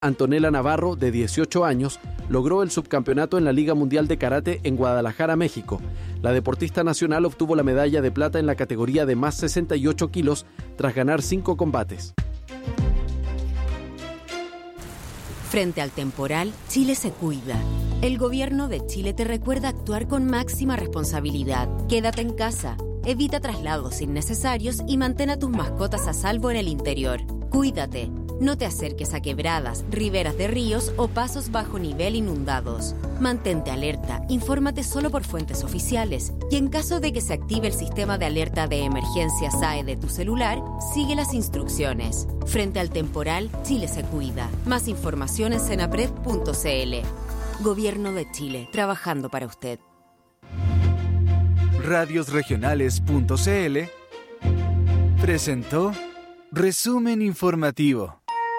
Antonella Navarro, de 18 años, logró el subcampeonato en la Liga Mundial de Karate en Guadalajara, México. La deportista nacional obtuvo la medalla de plata en la categoría de más 68 kilos tras ganar 5 combates. Frente al temporal, Chile se cuida. El gobierno de Chile te recuerda actuar con máxima responsabilidad. Quédate en casa, evita traslados innecesarios y mantén a tus mascotas a salvo en el interior. Cuídate. No te acerques a quebradas, riberas de ríos o pasos bajo nivel inundados. Mantente alerta, infórmate solo por fuentes oficiales y en caso de que se active el sistema de alerta de emergencia SAE de tu celular, sigue las instrucciones. Frente al temporal, Chile se cuida. Más información en senapred.cl. Gobierno de Chile, trabajando para usted. Radiosregionales.cl presentó Resumen Informativo.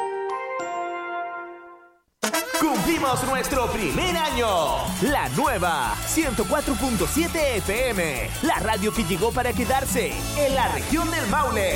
Cumplimos nuestro primer año. La nueva 104.7 FM. La radio que llegó para quedarse en la región del Maule.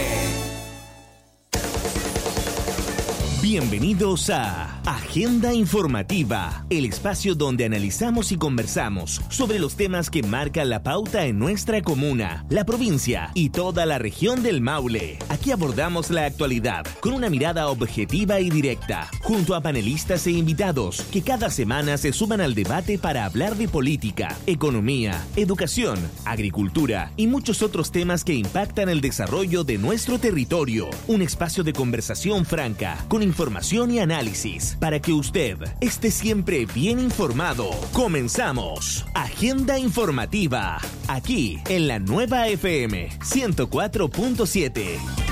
Bienvenidos a Agenda Informativa, el espacio donde analizamos y conversamos sobre los temas que marcan la pauta en nuestra comuna, la provincia y toda la región del Maule. Aquí abordamos la actualidad con una mirada objetiva y directa, junto a panelistas e invitados que cada semana se suman al debate para hablar de política, economía, educación, agricultura y muchos otros temas que impactan el desarrollo de nuestro territorio. Un espacio de conversación franca, con información y análisis, para que usted esté siempre bien informado. Comenzamos Agenda Informativa, aquí en la nueva FM 104.7.